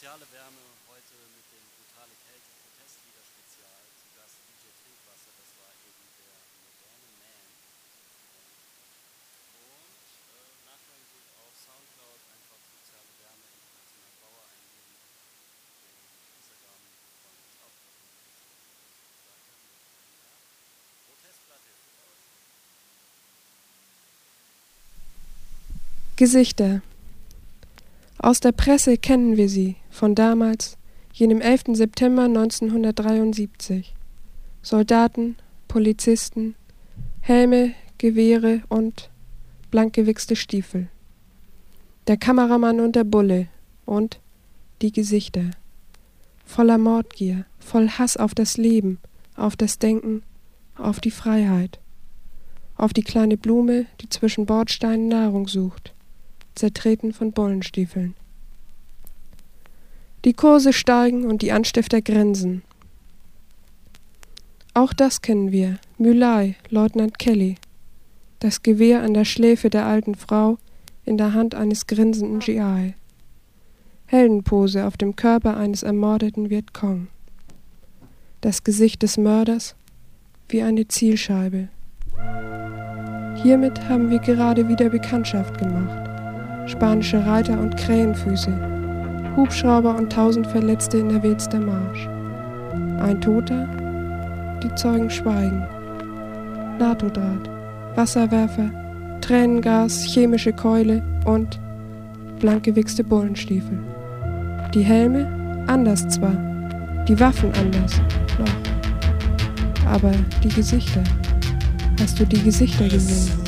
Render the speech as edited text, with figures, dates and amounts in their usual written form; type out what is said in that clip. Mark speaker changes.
Speaker 1: soziale Wärme heute mit dem brutale Kälte Protestlieder-Spezial. Zu Gast DJ Trinkwasser, das war eben der moderne Man. Und nachhören geht auf Soundcloud, einfach soziale Wärme, international Bauer eingeben. Den Instagram von uns aufrufen. Seite mit einer Protestplatte für euch.
Speaker 2: Gesichter. Aus der Presse kennen wir sie, von damals, jenem 11. September 1973. Soldaten, Polizisten, Helme, Gewehre und blankgewichste Stiefel. Der Kameramann und der Bulle und die Gesichter. Voller Mordgier, voll Hass auf das Leben, auf das Denken, auf die Freiheit. Auf die kleine Blume, die zwischen Bordsteinen Nahrung sucht, zertreten von Bullenstiefeln. Die Kurse steigen und die Anstifter grinsen. Auch das kennen wir, My Lai, Leutnant Kelly. Das Gewehr an der Schläfe der alten Frau, in der Hand eines grinsenden GI. Heldenpose auf dem Körper eines ermordeten Vietcong. Das Gesicht des Mörders wie eine Zielscheibe. Hiermit haben wir gerade wieder Bekanntschaft gemacht. Spanische Reiter und Krähenfüße, Hubschrauber und 1000 Verletzte in der Wetzter Marsch. Ein Toter, die Zeugen schweigen. NATO-Draht, Wasserwerfer, Tränengas, chemische Keule und blankgewichste Bullenstiefel. Die Helme anders zwar, die Waffen anders noch, aber die Gesichter. Hast du die Gesichter gesehen?